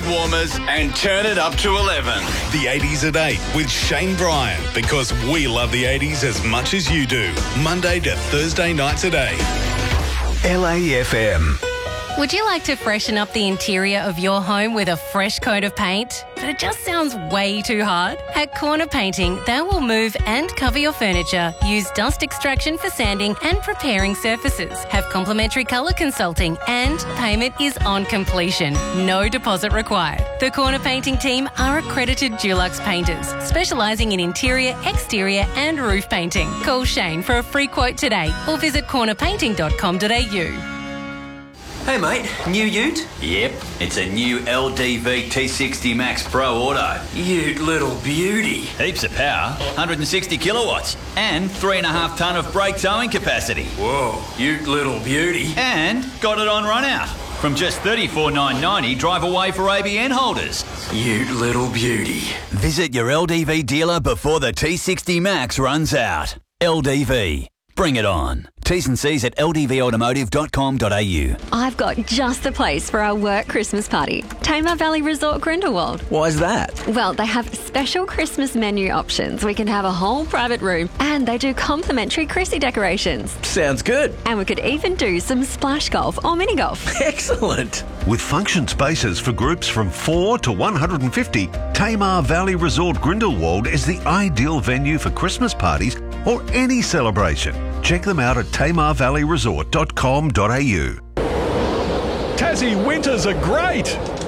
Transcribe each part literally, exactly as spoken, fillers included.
warmers and turn it up to eleven. The eighties at eight with Shane Bryan, because we love the eighties as much as you do. Monday to Thursday nights at eight. L A F M. Would you like to freshen up the interior of your home with a fresh coat of paint? But it just sounds way too hard? At Corner Painting, they will move and cover your furniture, use dust extraction for sanding and preparing surfaces, have complimentary colour consulting, and payment is on completion. No deposit required. The Corner Painting team are accredited Dulux painters, specialising in interior, exterior and roof painting. Call Shane for a free quote today or visit corner painting dot com dot a u. Hey mate, new ute? Yep, it's a new L D V T sixty Max Pro Auto. Ute little beauty. Heaps of power, one hundred sixty kilowatts, and three and a half tonne of brake towing capacity. Whoa, ute little beauty. And got it on run out. From just thirty-four thousand nine hundred ninety, drive away for A B N holders. Ute little beauty. Visit your L D V dealer before the T sixty Max runs out. L D V. Bring it on. T's and C's at l d v automotive dot com dot a u. I've got just the place for our work Christmas party. Tamar Valley Resort Grindelwald. Why's that? Well, they have special Christmas menu options. We can have a whole private room and they do complimentary Chrissy decorations. Sounds good. And we could even do some splash golf or mini golf. Excellent. With function spaces for groups from four to one hundred fifty, Tamar Valley Resort Grindelwald is the ideal venue for Christmas parties or any celebration. Check them out at tamar valley resort dot com dot a u. Tassie winters are great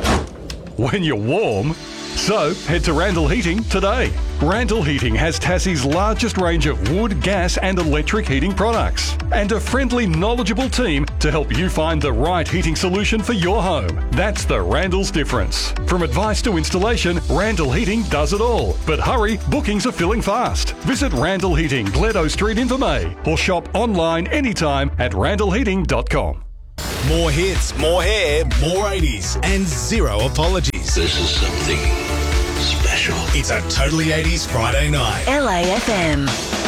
when you're warm. So head to Randall Heating today. Randall Heating has Tassie's largest range of wood, gas and electric heating products and a friendly, knowledgeable team to help you find the right heating solution for your home. That's the Randall's difference. From advice to installation, Randall Heating does it all. But hurry, bookings are filling fast. Visit Randall Heating, Gledo Street in Vermey, or shop online anytime at randall heating dot com. More hits, more hair, more eighties, and zero apologies. This is something special. It's a Totally eighties Friday night. L A F M.